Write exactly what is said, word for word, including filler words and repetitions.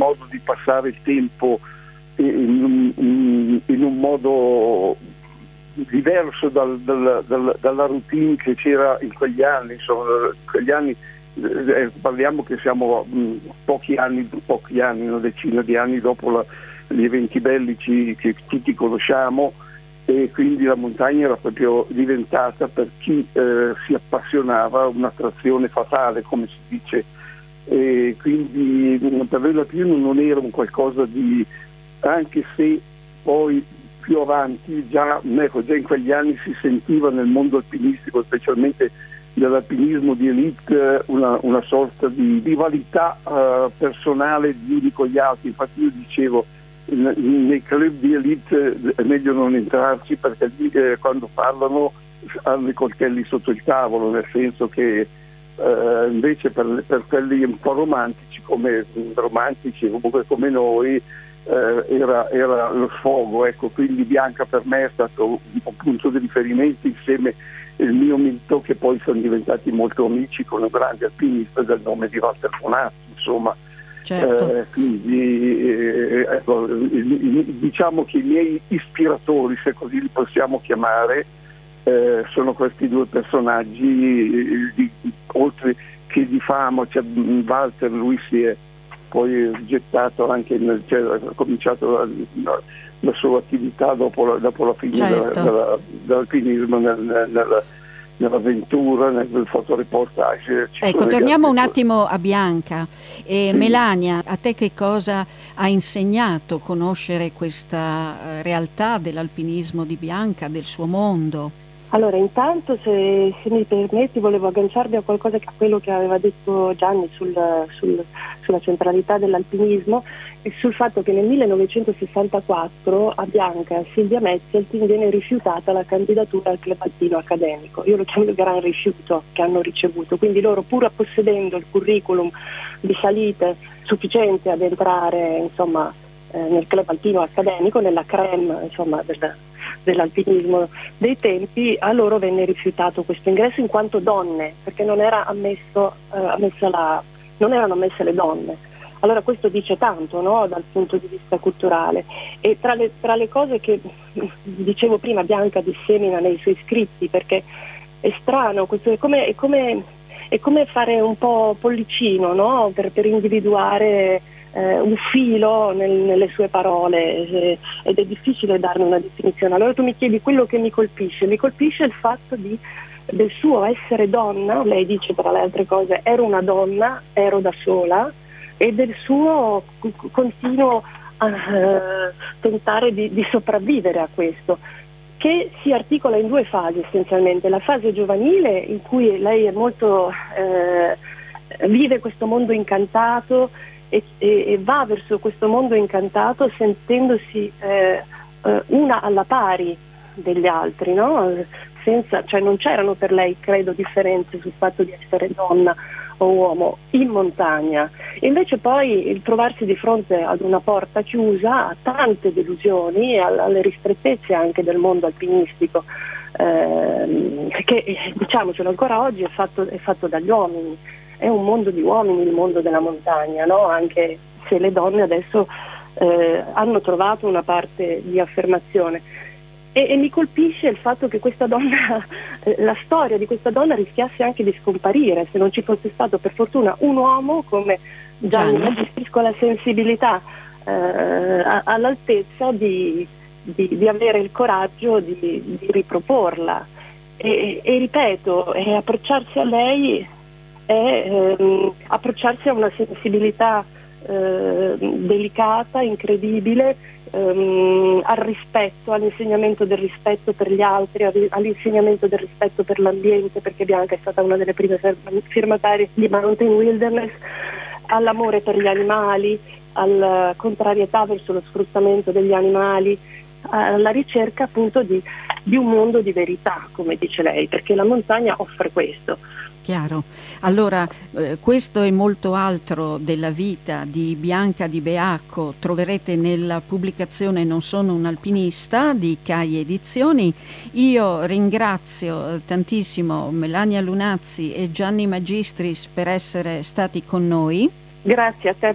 modo di passare il tempo in, in, in un modo diverso dal, dal, dal, dalla routine che c'era in quegli anni. Insomma, in quegli anni eh, parliamo che siamo mh, pochi anni, pochi anni, una decina di anni dopo la, gli eventi bellici che tutti conosciamo, e quindi la montagna era proprio diventata, per chi eh, si appassionava, un'attrazione fatale, come si dice, e quindi per me l'alpinismo non era un qualcosa di, anche se poi più avanti già, ecco, già in quegli anni si sentiva nel mondo alpinistico, specialmente dell'alpinismo di elite, una, una sorta di rivalità uh, personale gli uni con gli altri. Infatti io dicevo, in, in, nei club di elite è meglio non entrarci, perché lì, eh, quando parlano hanno i coltelli sotto il tavolo, nel senso che uh, invece per, per quelli un po' romantici, come romantici comunque come noi, Eh, era, era lo sfogo, ecco. Quindi Bianca per me è stato un punto di riferimento, insieme il mio mito, che poi sono diventati molto amici con un grande alpinista del nome di Walter Bonatti, insomma. Certo. Eh, quindi eh, ecco, diciamo che i miei ispiratori, se così li possiamo chiamare, eh, sono questi due personaggi, di, oltre che di fama. Cioè, Walter, lui si è poi gettato anche nel, cioè, ha cominciato la, la, la sua attività dopo la, dopo la fine Certo. della, della, dell'alpinismo nel, nel, nell'avventura, nel fotoreportage. Ci Ecco, sono torniamo un altri... attimo a Bianca. E Sì. Melania, a te che cosa ha insegnato conoscere questa eh, realtà dell'alpinismo di Bianca, del suo mondo? Allora, intanto, se, se mi permetti, volevo agganciarmi a qualcosa, a quello che aveva detto Gianni sul, sul, sulla centralità dell'alpinismo e sul fatto che nel millenovecentosessantaquattro a Bianca e Silvia Metzeltin viene rifiutata la candidatura al club alpino accademico. Io lo chiamo il gran rifiuto che hanno ricevuto, quindi loro, pur possedendo il curriculum di salite sufficiente ad entrare, insomma, eh, nel club alpino accademico, nella crème, insomma, del dell'alpinismo dei tempi, a loro venne rifiutato questo ingresso in quanto donne, perché non era ammesso, eh, ammessa la, non erano ammesse le donne. Allora questo dice tanto, no? Dal punto di vista culturale. E tra le, tra le cose che dicevo prima, Bianca dissemina nei suoi scritti, perché è strano, questo è come, è come, è come fare un po' pollicino, no? per, per individuare Eh, un filo nel, nelle sue parole, eh, ed è difficile darne una definizione. Allora tu mi chiedi quello che mi colpisce, mi colpisce il fatto di, del suo essere donna. Lei dice, tra le altre cose, ero una donna, ero da sola, e del suo c- continuo eh, tentare di, di sopravvivere a questo, che si articola in due fasi essenzialmente: la fase giovanile, in cui lei è molto eh, vive questo mondo incantato E, e, e va verso questo mondo incantato sentendosi eh, eh, una alla pari degli altri, no? Senza, cioè non c'erano per lei, credo, differenze sul fatto di essere donna o uomo in montagna. E invece poi il trovarsi di fronte ad una porta chiusa ha tante delusioni, alle ristrettezze anche del mondo alpinistico, eh, che, diciamocelo, ancora oggi è fatto, è fatto dagli uomini. È un mondo di uomini il mondo della montagna, no? Anche se le donne adesso eh, hanno trovato una parte di affermazione. E, e mi colpisce il fatto che questa donna, eh, la storia di questa donna rischiasse anche di scomparire se non ci fosse stato per fortuna un uomo come Gianni Magistris, con la sensibilità eh, all'altezza di, di, di avere il coraggio di, di riproporla. E, e ripeto, e approcciarsi a lei è ehm, approcciarsi a una sensibilità eh, delicata, incredibile, ehm, al rispetto, all'insegnamento del rispetto per gli altri, all'insegnamento del rispetto per l'ambiente, perché Bianca è stata una delle prime firmatarie di Mountain Wilderness, all'amore per gli animali, alla contrarietà verso lo sfruttamento degli animali, alla ricerca appunto di, di un mondo di verità, come dice lei, perché la montagna offre questo. Chiaro. Allora, eh, questo e molto altro della vita di Bianca Di Beacco troverete nella pubblicazione Non sono un alpinista di CAI Edizioni. Io ringrazio tantissimo Melania Lunazzi e Gianni Magistris per essere stati con noi. Grazie a te